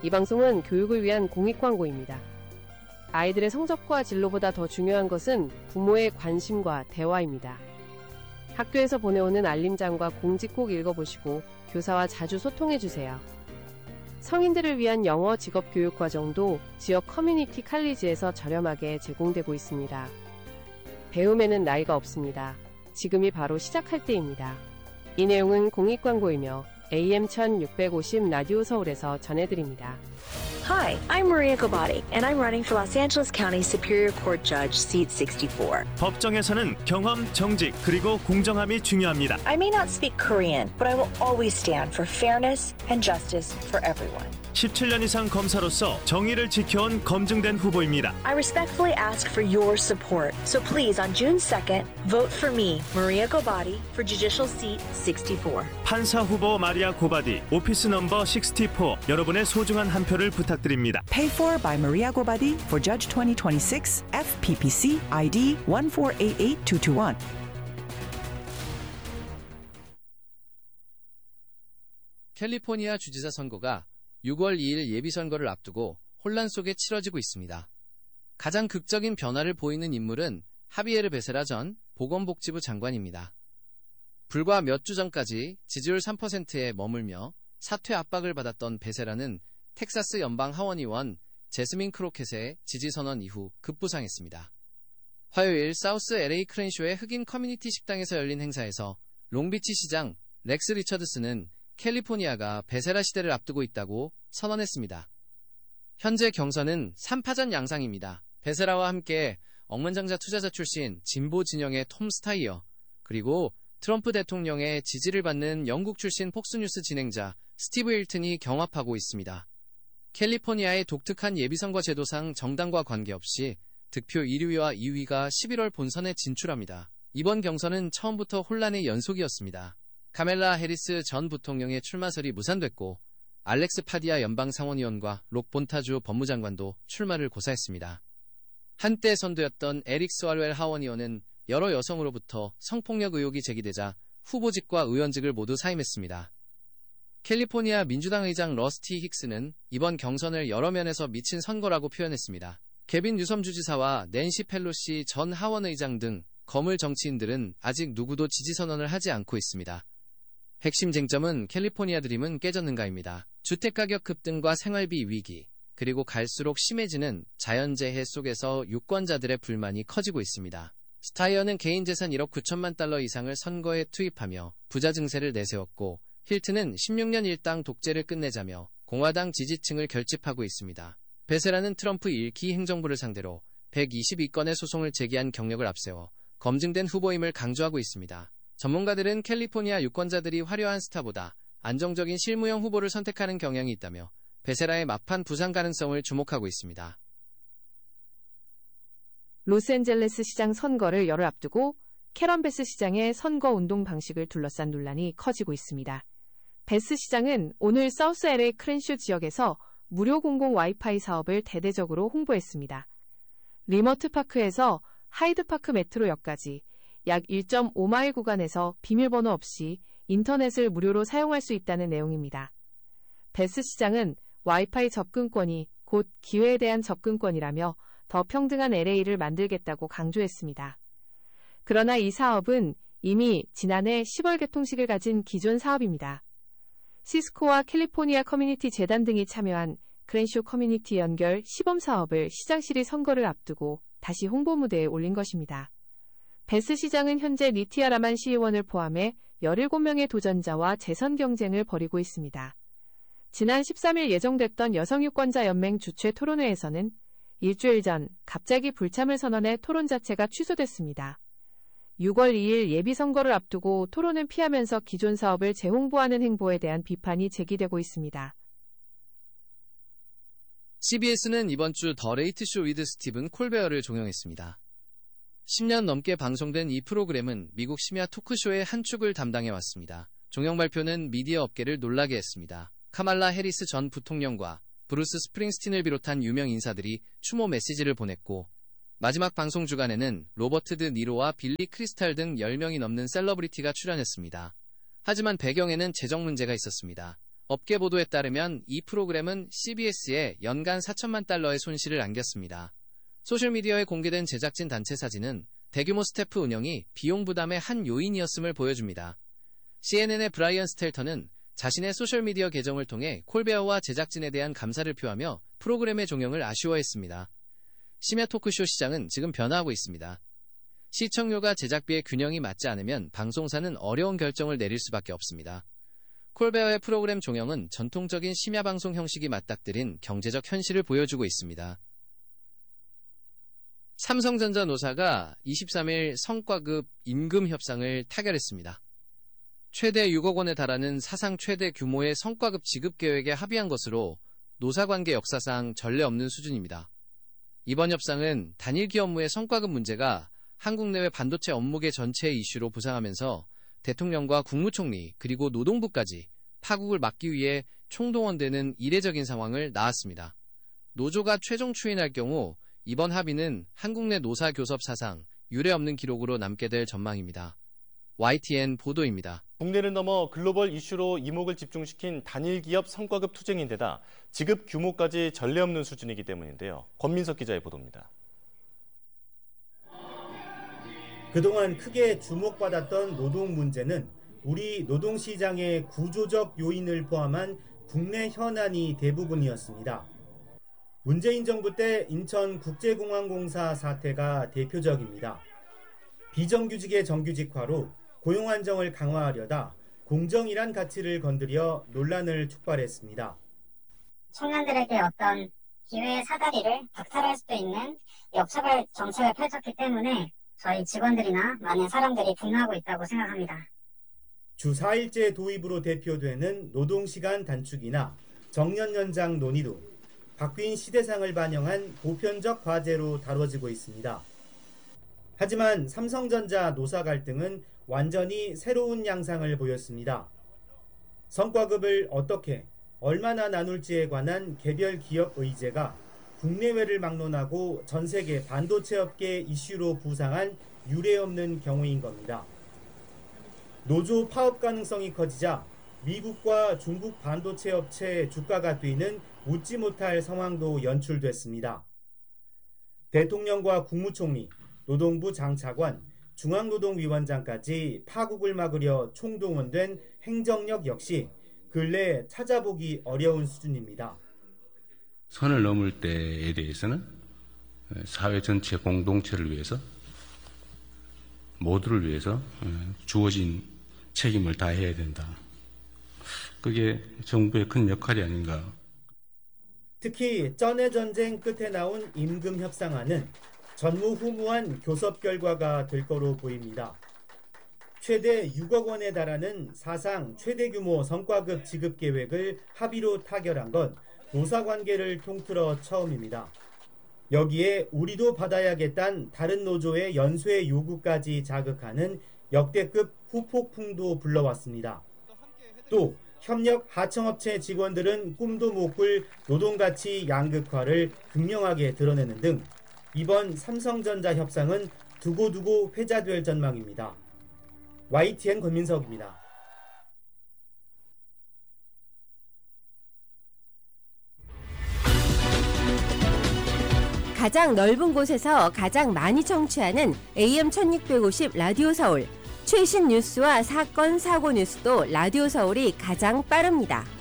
이 방송은 교육을 위한 공익 광고입니다. 아이들의 성적과 진로보다 더 중요한 것은 부모의 관심과 대화입니다. 학교에서 보내오는 알림장과 공지 꼭 읽어보시고 교사와 자주 소통해주세요. 성인들을 위한 영어 직업 교육 과정도 지역 커뮤니티 칼리지에서 저렴하게 제공되고 있습니다. 배움에는 나이가 없습니다. 지금이 바로 시작할 때입니다. 이 내용은 공익 광고이며 AM 1650 라디오 서울에서 전해드립니다. Hi, I'm Maria Gobati, and I'm running for Los Angeles County Superior Court Judge, seat 64. 법정에서는 경험, 정직, 그리고 공정함이 중요합니다. I may not speak Korean, but I will always stand for fairness and justice for everyone. 17년 이상 검사로서 정의를 지켜온 검증된 후보입니다. I respectfully ask for your support. So please, on June 2nd, vote for me, Maria Gobati, for Judicial Seat 64. 판사 후보 마리아 고바디, 오피스 넘버 64, 여러분의 소중한 한 표를 부탁드립니다. Paid for by Maria Gobadi for Judge 2026, FPPC ID 1488221. 캘리포니아 주지사 선거가 6월 2일 예비선거를 앞두고 혼란 속에 치러지고 있습니다. 가장 극적인 변화를 보이는 인물은 하비에르 베세라 전 보건복지부 장관입니다. 불과 몇 주 전까지 지지율 3%에 머물며 사퇴 압박을 받았던 베세라는 텍사스 연방 하원의원 제스민 크로켓의 지지선언 이후 급부상했습니다. 화요일 사우스 LA 크렌쇼의 흑인 커뮤니티 식당에서 열린 행사에서 롱비치 시장 렉스 리처드스는 캘리포니아가 베세라 시대를 앞두고 있다고 선언했습니다. 현재 경선은 3파전 양상입니다. 베세라와 함께 억만장자 투자자 출신 진보 진영의 톰 스타이어, 그리고 트럼프 대통령의 지지를 받는 영국 출신 폭스뉴스 진행자 스티브 힐튼이 경합하고 있습니다. 캘리포니아의 독특한 예비선거 제도상 정당과 관계없이 득표 1위와 2위가 11월 본선에 진출합니다. 이번 경선은 처음부터 혼란의 연속이었습니다. 카멜라 해리스 전 부통령의 출마설이 무산됐고 알렉스 파디아 연방상원의원과 록 본타주 법무장관도 출마를 고사했습니다. 한때 선두였던 에릭 스왈웰 하원의원은 여러 여성으로부터 성폭력 의혹이 제기되자 후보직과 의원직을 모두 사임했습니다. 캘리포니아 민주당 의장 러스티 힉스는 이번 경선을 여러 면에서 미친 선거라고 표현했습니다. 개빈 뉴섬 주지사와 낸시 펠로시 전 하원의장 등 거물 정치인들은 아직 누구도 지지선언을 하지 않고 있습니다. 핵심 쟁점은 캘리포니아 드림은 깨졌는가입니다. 주택가격 급등과 생활비 위기, 그리고 갈수록 심해지는 자연재해 속에서 유권자들의 불만이 커지고 있습니다. 스타이어는 개인 재산 1억 9천만 달러 이상을 선거에 투입하며 부자 증세를 내세웠고, 힐튼은 16년 일당 독재를 끝내자며 공화당 지지층을 결집하고 있습니다. 베세라는 트럼프 1기 행정부를 상대로 122건의 소송을 제기한 경력을 앞세워 검증된 후보임을 강조하고 있습니다. 전문가들은 캘리포니아 유권자들이 화려한 스타보다 안정적인 실무형 후보를 선택하는 경향이 있다며 베세라의 막판 부상 가능성을 주목하고 있습니다. 로스앤젤레스 시장 선거를 열흘 앞두고 캐런 베스 시장의 선거 운동 방식을 둘러싼 논란이 커지고 있습니다. 베스 시장은 오늘 사우스 LA 크렌쇼 지역에서 무료 공공 와이파이 사업을 대대적으로 홍보했습니다. 리머트 파크에서 하이드파크 메트로역까지 약 1.5마일 구간에서 비밀번호 없이 인터넷을 무료로 사용할 수 있다는 내용입니다. 베스 시장은 와이파이 접근권이 곧 기회에 대한 접근권이라며 더 평등한 LA를 만들겠다고 강조했습니다. 그러나 이 사업은 이미 지난해 10월 개통식을 가진 기존 사업입니다. 시스코와 캘리포니아 커뮤니티 재단 등이 참여한 크렌쇼 커뮤니티 연결 시범 사업을 시장실이 선거를 앞두고 다시 홍보 무대에 올린 것입니다. 베스 시장은 현재 리티아 라만 시의원을 포함해 17명의 도전자와 재선 경쟁을 벌이고 있습니다. 지난 13일 예정됐던 여성유권자 연맹 주최 토론회에서는 일주일 전 갑자기 불참을 선언해 토론 자체가 취소됐습니다. 6월 2일 예비선거를 앞두고 토론은 피하면서 기존 사업을 재홍보하는 행보에 대한 비판이 제기되고 있습니다. CBS는 이번 주 더 레이트 쇼 위드 스티븐 콜베어를 종영했습니다. 10년 넘게 방송된 이 프로그램은 미국 심야 토크쇼의 한 축을 담당해왔습니다. 종영 발표는 미디어 업계를 놀라게 했습니다. 카말라 해리스 전 부통령과 브루스 스프링스틴을 비롯한 유명 인사들이 추모 메시지를 보냈고, 마지막 방송 주간에는 로버트 드 니로와 빌리 크리스탈 등 10명이 넘는 셀러브리티가 출연했습니다. 하지만 배경에는 재정 문제가 있었습니다. 업계 보도에 따르면 이 프로그램은 CBS에 연간 4천만 달러의 손실을 안겼습니다. 소셜미디어에 공개된 제작진 단체 사진은 대규모 스태프 운영이 비용 부담의 한 요인이었음을 보여줍니다. CNN의 브라이언 스텔턴은 자신의 소셜미디어 계정을 통해 콜베어와 제작진에 대한 감사를 표하며 프로그램의 종영을 아쉬워했습니다. 심야 토크쇼 시장은 지금 변화하고 있습니다. 시청료가 제작비의 균형이 맞지 않으면 방송사는 어려운 결정을 내릴 수밖에 없습니다. 콜베어의 프로그램 종영은 전통적인 심야 방송 형식이 맞닥뜨린 경제적 현실을 보여주고 있습니다. 삼성전자 노사가 23일 성과급 임금 협상을 타결했습니다. 최대 6억 원에 달하는 사상 최대 규모의 성과급 지급 계획에 합의한 것으로 노사관계 역사상 전례 없는 수준입니다. 이번 협상은 단일 기업 업무의 성과급 문제가 한국 내외 반도체 업무계 전체의 이슈로 부상하면서 대통령과 국무총리 그리고 노동부까지 파국을 막기 위해 총동원되는 이례적인 상황을 낳았습니다. 노조가 최종 추인할 경우 이번 합의는 한국 내 노사 교섭 사상 유례없는 기록으로 남게 될 전망입니다. YTN 보도입니다. 국내를 넘어 글로벌 이슈로 이목을 집중시킨 단일 기업 성과급 투쟁인데다 지급 규모까지 전례 없는 수준이기 때문인데요. 권민석 기자의 보도입니다. 그동안 크게 주목받았던 노동 문제는 우리 노동시장의 구조적 요인을 포함한 국내 현안이 대부분이었습니다. 문재인 정부 때 인천국제공항공사 사태가 대표적입니다. 비정규직의 정규직화로 고용 안정을 강화하려다 공정이란 가치를 건드려 논란을 촉발했습니다. 청년들에게 어떤 기회의 사다리를 박탈할 수도 있는 역차별 정책을 펼쳤기 때문에 저희 직원들이나 많은 사람들이 분노하고 있다고 생각합니다. 주 4일제 도입으로 대표되는 노동시간 단축이나 정년 연장 논의도 바뀐 시대상을 반영한 보편적 과제로 다뤄지고 있습니다. 하지만 삼성전자 노사 갈등은 완전히 새로운 양상을 보였습니다. 성과급을 어떻게, 얼마나 나눌지에 관한 개별 기업 의제가 국내외를 막론하고 전 세계 반도체 업계 이슈로 부상한 유례없는 경우인 겁니다. 노조 파업 가능성이 커지자 미국과 중국 반도체 업체 주가가 뛰는 웃지 못할 상황도 연출됐습니다. 대통령과 국무총리, 노동부 장차관, 중앙노동위원장까지 파국을 막으려 총동원된 행정력 역시 근래 찾아보기 어려운 수준입니다. 선을 넘을 때에 대해서는 사회 전체 공동체를 위해서 모두를 위해서 주어진 책임을 다해야 된다. 그게 정부의 큰 역할이 아닌가. 특히 전해 전쟁 끝에 나온 임금 협상안은 전무후무한 교섭 결과가 될 거로 보입니다. 최대 6억 원에 달하는 사상 최대 규모 성과급 지급 계획을 합의로 타결한 건 노사관계를 통틀어 처음입니다. 여기에 우리도 받아야겠다는 다른 노조의 연쇄 요구까지 자극하는 역대급 후폭풍도 불러왔습니다. 또 협력 하청업체 직원들은 꿈도 못 꿀 노동가치 양극화를 극명하게 드러내는 등 이번 삼성전자 협상은 두고두고 회자될 전망입니다. YTN 권민석입니다. 가장 넓은 곳에서 가장 많이 청취하는 AM 1650 라디오 서울. 최신 뉴스와 사건, 사고 뉴스도 라디오 서울이 가장 빠릅니다.